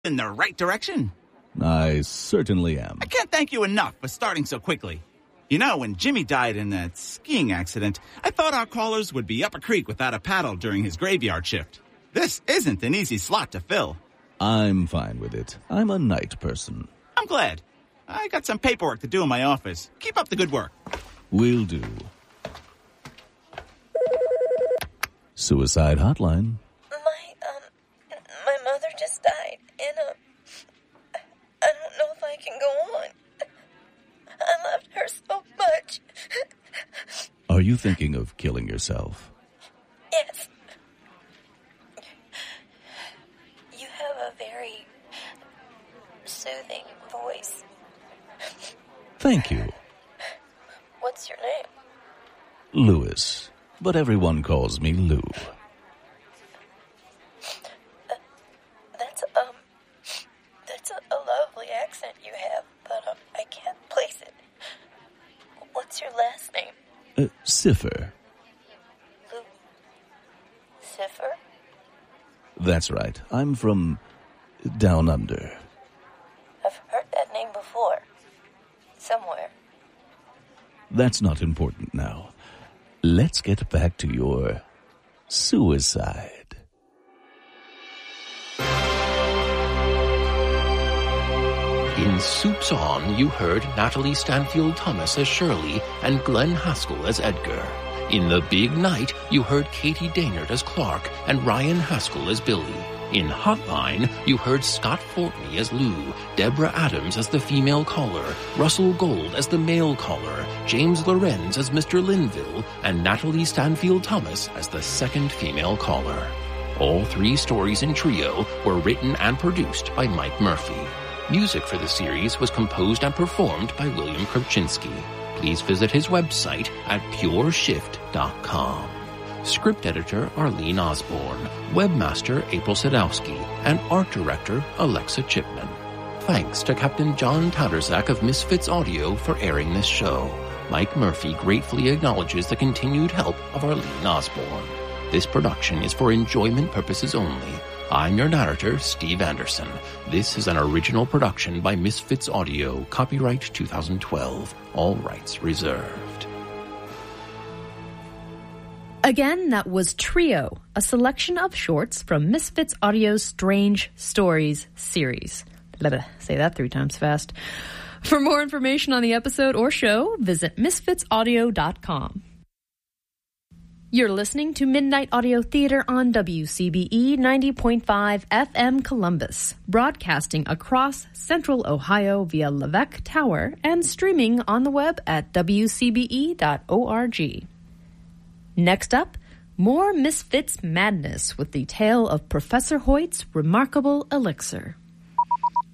in the right direction. I certainly am. I can't thank you enough for starting so quickly. You know, when Jimmy died in that skiing accident, I thought our callers would be up a creek without a paddle during his graveyard shift. This isn't an easy slot to fill. I'm fine with it. I'm a night person. I'm glad. I got some paperwork to do in my office. Keep up the good work. Will do. Suicide hotline. My mother just died, and, I don't know if I can go on. I loved her so much. Are you thinking of killing yourself? Yes. You have a very soothing voice. Thank you. What's your name? Louis, but everyone calls me Lou. That's a lovely accent you have, but I can't place it. What's your last name? Cipher. Lou Cipher? That's right. I'm from down under. I've heard that name before. Somewhere. That's not important now. Let's get back to your suicide. In Soups On, you heard Natalie Stanfield Thomas as Shirley and Glenn Haskell as Edgar. In The Big Night, you heard Katie Daynard as Clark and Ryan Haskell as Billy. In Hotline, you heard Scott Fortney as Lou, Deborah Adams as the female caller, Russell Gold as the male caller, James Lorenz as Mr. Linville, and Natalie Stanfield Thomas as the second female caller. All three stories in trio were written and produced by Mike Murphy. Music for the series was composed and performed by William Krupczynski. Please visit his website at pureshift.com. Script editor Arlene Osborne, webmaster April Sadowski, and art director Alexa Chipman. Thanks to Captain John Tatterzak of Misfits Audio for airing this show. Mike Murphy gratefully acknowledges the continued help of Arlene Osborne. This production is for enjoyment purposes only. I'm your narrator, Steve Anderson. This is an original production by Misfits Audio, copyright 2012. All rights reserved. Again, that was Trio, a selection of shorts from Misfits Audio's Strange Stories series. Let say that 3 times fast. For more information on the episode or show, visit misfitsaudio.com. You're listening to Midnight Audio Theater on WCBE 90.5 FM Columbus, broadcasting across Central Ohio via Levesque Tower and streaming on the web at wcbe.org. Next up, more Misfits madness with the tale of Professor Hoyt's remarkable elixir.